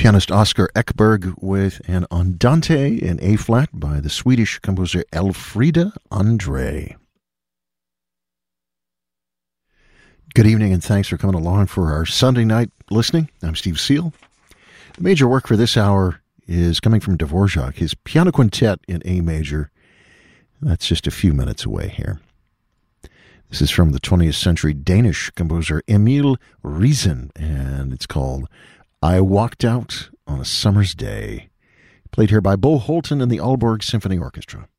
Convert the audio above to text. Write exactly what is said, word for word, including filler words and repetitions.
Pianist Oscar Ekberg with an Andante in A-flat by the Swedish composer Elfrida Andre. Good evening and thanks for coming along for our Sunday night listening. I'm Steve Seal. The major work for this hour is coming from Dvorak, his piano quintet in A major. That's just a few minutes away here. This is from the twentieth century Danish composer Emil Riesen, and it's called I Walked Out on a Summer's Day. Played here by Bo Holten and the Aalborg Symphony Orchestra.